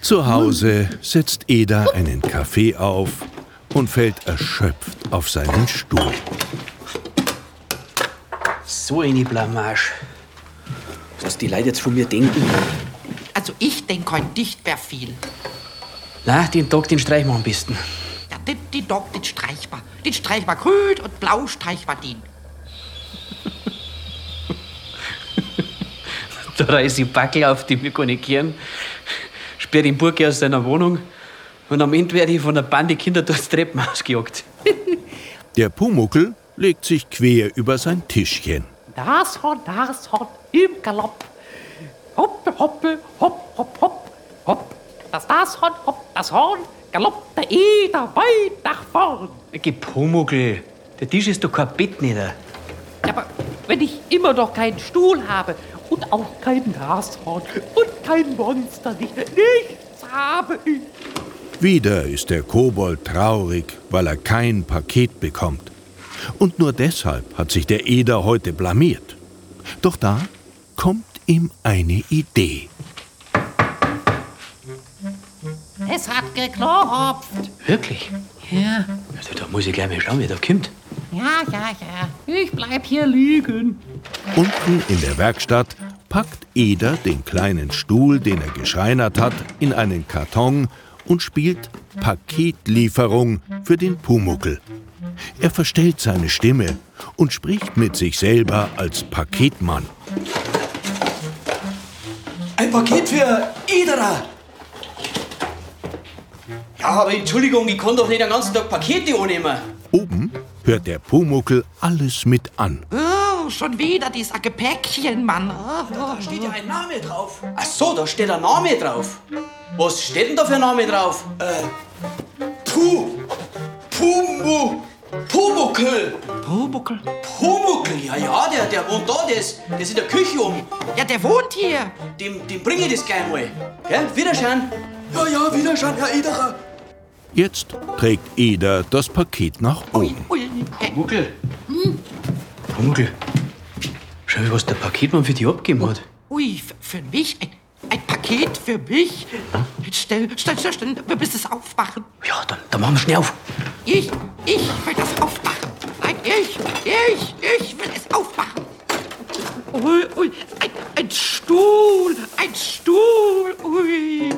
Zu Hause setzt Eder einen Kaffee auf und fällt erschöpft auf seinen Stuhl. So eine Blamage. Was die Leute jetzt von mir denken. Also ich denke, heute nicht mehr viel. Na, den Tag, den streichen wir am besten. Ja, den Tag, den streichen wir. Den streichen wir grün und blau streichen wir den. Da reiß ich Backel auf, die mir gar nicht kehren. Sperr den Burg aus seiner Wohnung. Und am Ende werde ich von der Bande Kinder durchs Treppenhaus gejagt. Der Pumuckl legt sich quer über sein Tischchen. Nashorn im Galopp. Hoppe, hoppe, hopp, hopp, hopp, hopp. Das Nashorn, hopp, das Horn, Galopp, der Eder weit nach vorn. Geh Pumuckl, der Tisch ist doch kein Bett nieder. Ja, aber wenn ich immer noch keinen Stuhl habe und auch kein Nashorn und kein Monster, nichts habe ich. Wieder ist der Kobold traurig, weil er kein Paket bekommt. Und nur deshalb hat sich der Eder heute blamiert. Doch da kommt ihm eine Idee. Es hat geklopft. Wirklich? Ja, Also, da muss ich gleich mal schauen, wer da kommt. ja. Ich bleib hier liegen. Unten in der Werkstatt packt Eder den kleinen Stuhl, den er geschreinert hat, in einen Karton und spielt Paketlieferung für den Pumuckl. Er verstellt seine Stimme und spricht mit sich selber als Paketmann. Ein Paket für Ederer. Ja, aber Entschuldigung, ich kann doch nicht den ganzen Tag Pakete annehmen. Oben hört der Pumuckl alles mit an. Oh, schon wieder dieser Gepäckchen, Mann. Da steht ja ein Name drauf. Ach so, da steht ein Name drauf. Was steht denn da für ein Name drauf? Pumuckl. Pumuckl? Pumuckl, ja, der wohnt da, der ist in der Küche um. Ja, der wohnt hier. Dem bringe ich das gleich mal. Gell? Wiederschauen. Ja, wiederschauen, Herr Ederer. Jetzt trägt Eder das Paket nach oben. Ui. Pumuckl. Pumuckl. Schau, was der Paketmann für dich abgegeben hat. Ui, für mich? Ein Paket für mich? Stell, wir müssen es aufmachen. Ja, dann machen wir schnell auf. Ich will das aufmachen. Nein, ich will es aufmachen. Ui, ein Stuhl, ui.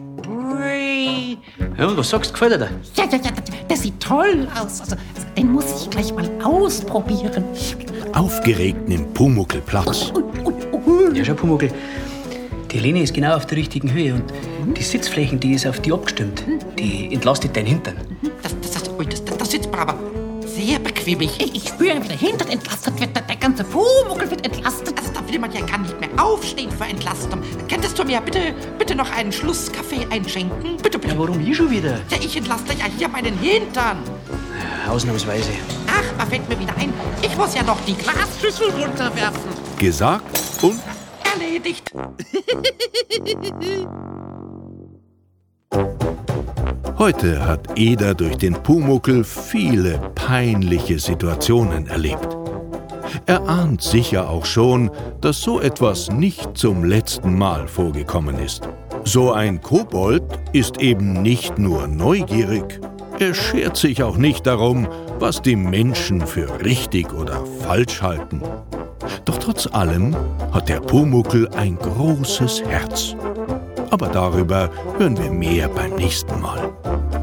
Ja, und was sagst du, gefällt dir? Ja, der sieht toll aus. Also, den muss ich gleich mal ausprobieren. Aufgeregt nimmt Pumuckl Platz. Ja, schau, Pumuckl. Die Lehne ist genau auf der richtigen Höhe und die Sitzflächen, die ist auf die abgestimmt. Die entlastet deinen Hintern. Das sitzt mir aber sehr bequemlich. Ich spüre, wie der Hintern entlastet wird. Der ganze Pumuckl wird entlastet. Also da will man ja gar nicht mehr aufstehen für Entlastung. Könntest du mir bitte noch einen Schlusskaffee einschenken? Bitte. Ja, warum ich schon wieder? Ja, ich entlaste ja hier meinen Hintern. Ausnahmsweise. Ach, da fällt mir wieder ein. Ich muss ja noch die Glasschüssel runterwerfen. Gesagt und Erledigt. heute hat Eder durch den Pumuckl viele peinliche Situationen erlebt. Er ahnt sicher auch schon, dass so etwas nicht zum letzten Mal vorgekommen ist. So ein Kobold ist eben nicht nur neugierig, er schert sich auch nicht darum, was die Menschen für richtig oder falsch halten. Doch trotz allem hat der Pumuckl ein großes Herz. Aber darüber hören wir mehr beim nächsten Mal.